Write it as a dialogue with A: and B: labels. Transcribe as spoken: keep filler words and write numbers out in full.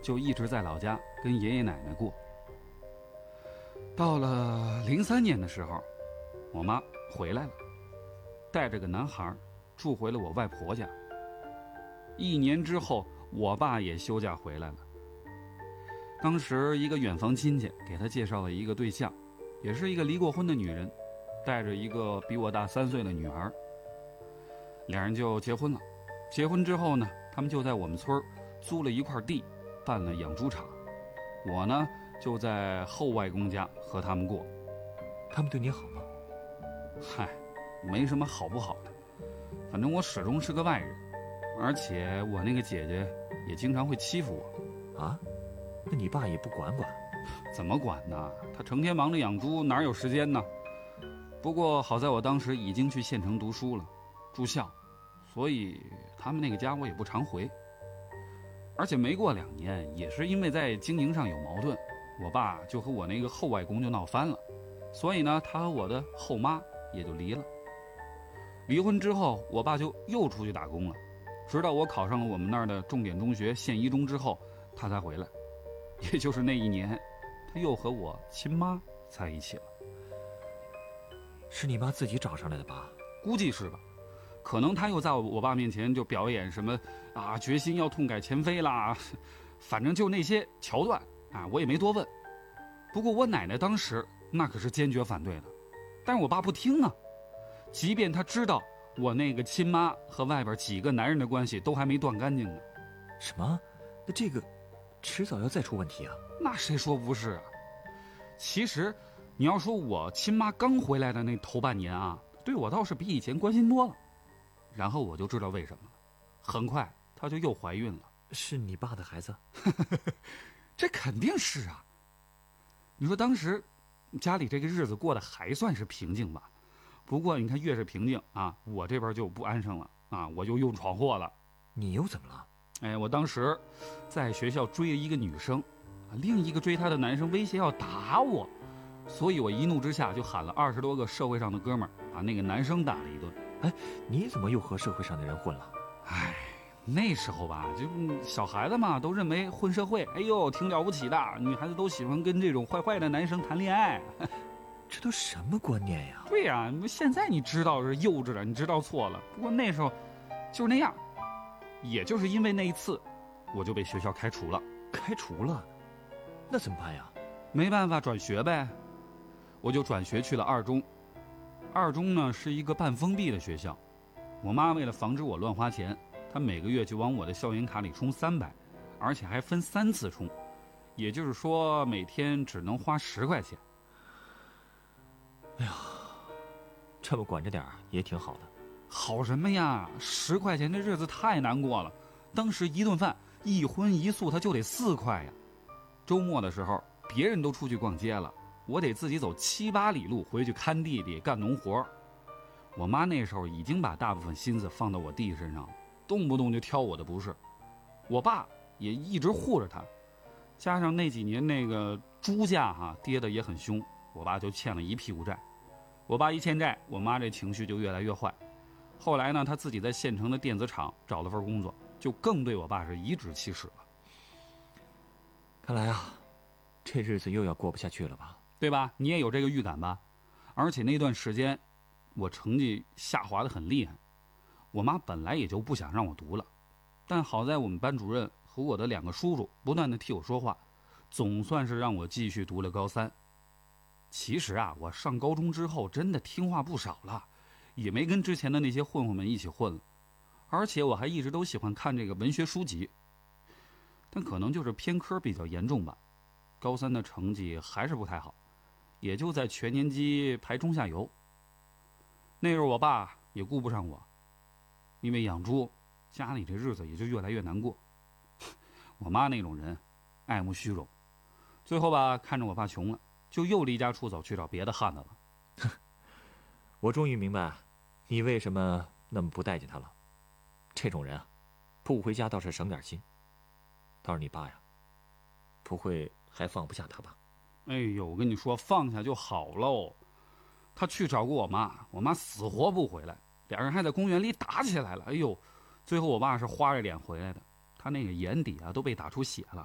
A: 就一直在老家跟爷爷奶奶过。到了零三年的时候，我妈回来了，带着个男孩住回了我外婆家。一年之后，我爸也休假回来了。当时一个远房亲戚给他介绍了一个对象，也是一个离过婚的女人，带着一个比我大三岁的女儿。两人就结婚了。结婚之后呢，他们就在我们村租了一块地，办了养猪场。我呢就在后外公家和他们过。
B: 他们对你好吗？
A: 嗨，没什么好不好的，反正我始终是个外人，而且我那个姐姐也经常会欺负我。
B: 啊？那你爸也不管管？
A: 怎么管呢？他成天忙着养猪，哪有时间呢？不过好在我当时已经去县城读书了，住校，所以他们那个家我也不常回。而且没过两年，也是因为在经营上有矛盾，我爸就和我那个后外公就闹翻了，所以呢，他和我的后妈也就离了。离婚之后，我爸就又出去打工了，直到我考上了我们那儿的重点中学县一中之后，他才回来。也就是那一年，他又和我亲妈在一起了。
B: 是你妈自己找上来的吧？
A: 估计是吧。可能他又在我爸面前就表演什么啊，决心要痛改前非啦，反正就那些桥段啊，我也没多问。不过我奶奶当时那可是坚决反对的，但是我爸不听啊。即便他知道我那个亲妈和外边几个男人的关系都还没断干净呢。
B: 什么？那这个迟早要再出问题啊？
A: 那谁说不是啊？其实你要说我亲妈刚回来的那头半年啊，对我倒是比以前关心多了。然后我就知道为什么了，很快她就又怀孕了。
B: 是你爸的孩子？
A: 这肯定是啊。你说当时家里这个日子过得还算是平静吧，不过你看越是平静啊，我这边就不安生了啊，我就又闯祸了。
B: 你又怎么了？
A: 哎，我当时在学校追了一个女生，另一个追她的男生威胁要打我，所以我一怒之下就喊了二十多个社会上的哥们儿，把那个男生打了一顿。
B: 哎，你怎么又和社会上的人混了？
A: 哎，那时候吧，就小孩子嘛，都认为混社会，哎呦，挺了不起的，女孩子都喜欢跟这种坏坏的男生谈恋爱。
B: 这都什么观念呀？
A: 对呀，现在你知道是幼稚了，你知道错了。不过那时候就是那样，也就是因为那一次，我就被学校开除了。
B: 开除了？那怎么办呀？
A: 没办法，转学呗。我就转学去了二中。二中呢是一个半封闭的学校，我妈为了防止我乱花钱，她每个月就往我的校园卡里充三百，而且还分三次充，也就是说每天只能花十块钱。
B: 哎呀，这么管着点也挺好的。
A: 好什么呀？十块钱这日子太难过了。当时一顿饭一荤一素，它就得四块呀。周末的时候，别人都出去逛街了，我得自己走七八里路回去看弟弟干农活。我妈那时候已经把大部分心思放到我弟身上，动不动就挑我的不是。我爸也一直护着他，加上那几年那个猪价哈、啊、跌得也很凶，我爸就欠了一屁股债。我爸一欠债，我妈这情绪就越来越坏。后来呢，他自己在县城的电子厂找了份工作，就更对我爸是颐指气使了。
B: 看来啊，这日子又要过不下去了吧？
A: 对吧？你也有这个预感吧？而且那段时间，我成绩下滑得很厉害。我妈本来也就不想让我读了，但好在我们班主任和我的两个叔叔不断地替我说话，总算是让我继续读了高三。其实啊，我上高中之后真的听话不少了，也没跟之前的那些混混们一起混了，而且我还一直都喜欢看这个文学书籍。但可能就是偏科比较严重吧，高三的成绩还是不太好，也就在全年级排中下游。那时候我爸也顾不上我，因为养猪，家里这日子也就越来越难过。我妈那种人，爱慕虚荣，最后吧，看着我爸穷了，就又离家出走去找别的汉子了。
B: 我终于明白你为什么那么不待见他了。这种人啊，不回家倒是省点心。倒是你爸呀，不会还放不下他吧？
A: 哎呦，我跟你说，放下就好喽。他去找过我妈，我妈死活不回来，两人还在公园里打起来了。哎呦，最后我爸是花着脸回来的，他那个眼底啊都被打出血了。